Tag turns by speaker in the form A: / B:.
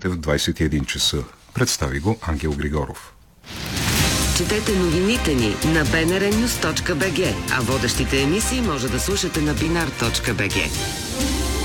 A: новините в 21 часа. Представи го Ангел Григоров.
B: Четете новините ни на bnrnews.bg, а водещите емисии може да слушате на binar.bg.